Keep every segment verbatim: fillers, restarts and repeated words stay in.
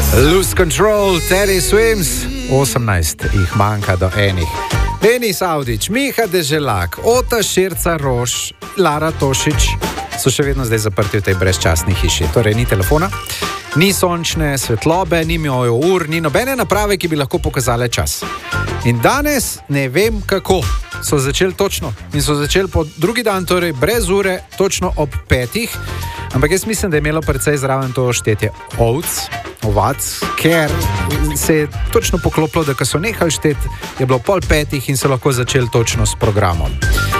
Lose Control, Teddy Swims, osemnajst jih manjka do enih. Denis Avdić, Miha Deželak, Ota Širca Roš, Lara Tošič so še vedno zdaj zaprti v tej brezčasni hiši. Torej ni telefona, ni sončne svetlobe, ni mijo ur, ni nobene naprave, ki bi lahko pokazale čas. In danes ne vem kako so začeli točno in so začeli po drugi dan, torej brez ure, točno ob petih. Ampak jaz mislim, da je imelo precej zraven to štetje ovc, ovac, ker se je točno poklopilo, da ko so nehali šteti, je bilo pol petih in so lahko začeli točno s programom.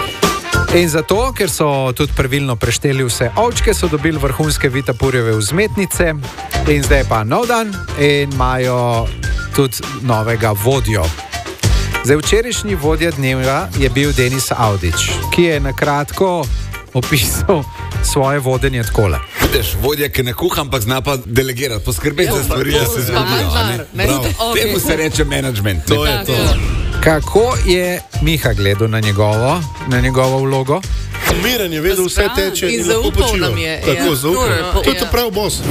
In zato, ker so tudi pravilno prešteli vse ovčke, so dobili vrhunske Vitapurjeve vzmetnice in zdaj pa nov dan in imajo tudi novega vodjo. Zdaj, včerajšnji vodja dneva je bil Denis Avdić, ki je na kratko opisal svoje vodenje takole. Vidiš, vodja, ki ne kuha, ampak zna pa delegirati, poskrbeti za stvari, da se zgodijo. Temu se reče management. To je to. Kako je Miha gledal na njegovo, na njegovo vlogo? Miren je vedel, vse teče in lahko počiva. Tako, zaupal. To je to prav boss.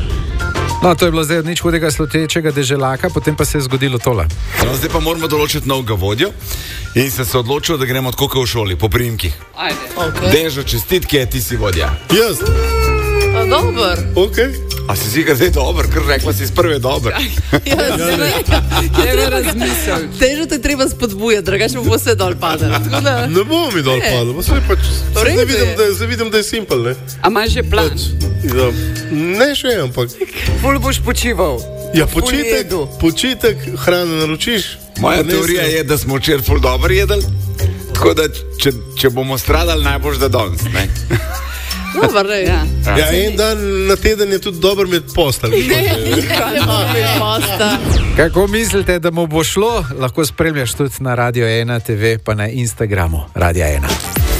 No, to je bilo zdaj od nič hudega slutečega Deželaka, potem pa se je zgodilo tole. No, zdaj pa moramo določiti novega vodjo in se se odločil, da gremo tako kot v šoli, po priimkih. Ajde. Okay. Dežo, čestitke, ti si vodja. Jaz. A, dober. Ok. A si si kar zdaj dober, ker rekla si iz prve dober. Ja, treba razmisliti. Težo te treba spodbujati, drugače bo vse dol padel. Da... Ne bo mi dol padel, pa se pač, zdaj vidim, da, zdaj vidim, da je simpel, ne? A imaš že plan? Pač, ja, ne še, ampak... Ful boš počival. Ja, počitek, počitek, hrano naročiš. Moja teorija je, da smo včeraj ful dobro jedli, tako da če, če bomo stradali, najboljš da danes, ne? Dobar, ja. Ja, en dan na teden je tudi dober med postelj. Ne, nikaj ne bo med postelj. Kako mislite, da mu bo šlo? Lahko spremljaš tudi na Radio ena te ve, pa na Instagramu Radio ena.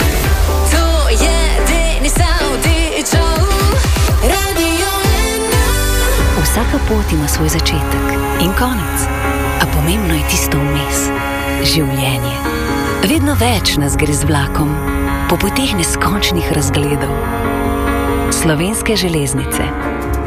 To je Denis Avdić, Radio ena. Vsaka pot ima svoj začetek in konec, a pomembno je tisto vmes. Življenje. Vedno več nas gre z vlakom, po poteh neskončnih razgledov. Slovenske železnice.